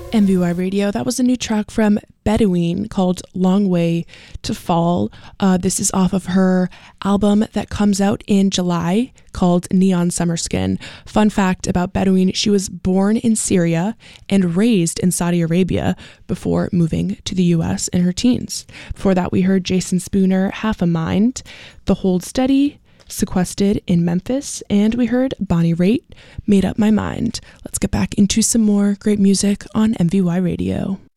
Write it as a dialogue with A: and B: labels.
A: MVY Radio, that was a new track from Bedouine called Long Way to Fall. This is off of her album that comes out in July called Neon Summer Skin. Fun fact about Bedouine, she was born in Syria and raised in Saudi Arabia before moving to the US in her teens. Before that, we heard Jason Spooner, Half a Mind, The Hold Steady, Sequestered in Memphis, and we heard Bonnie Raitt, Made Up My Mind. Let's get back into some more great music on MVY Radio.